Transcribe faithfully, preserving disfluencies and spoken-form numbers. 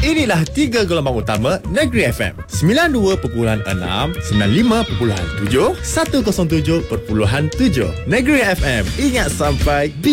Inilah tiga gelombang utama Negeri F M. sembilan puluh dua perpuluhan enam, sembilan puluh lima perpuluhan tujuh, seratus tujuh perpuluhan tujuh. Negeri F M. Ingat sampai